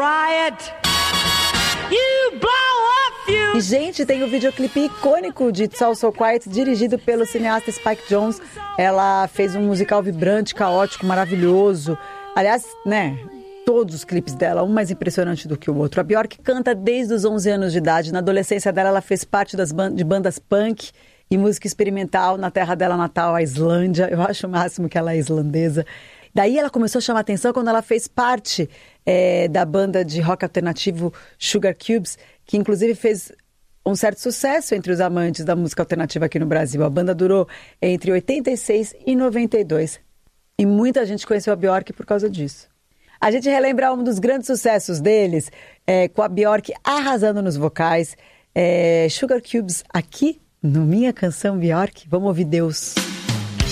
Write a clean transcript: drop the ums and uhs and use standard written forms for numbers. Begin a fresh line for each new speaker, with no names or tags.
riot. You blow up,
E, gente, tem o videoclipe icônico de It's All So Quiet, dirigido pelo cineasta Spike Jonze. Ela fez um musical vibrante, caótico, maravilhoso. Aliás, né, todos os clipes dela, um mais impressionante do que o outro. A Björk canta desde os 11 anos de idade. Na adolescência dela, ela fez parte de bandas punk e música experimental na terra dela natal, a Islândia. Eu acho o máximo que ela é islandesa. Daí ela começou a chamar atenção quando ela fez parte da banda de rock alternativo Sugar Cubes, que inclusive fez um certo sucesso entre os amantes da música alternativa aqui no Brasil. A banda durou entre 86 e 92. E muita gente conheceu a Björk por causa disso. A gente relembra um dos grandes sucessos deles, com a Björk arrasando nos vocais. Sugar Cubes aqui no Minha Canção Björk. Vamos ouvir Deus.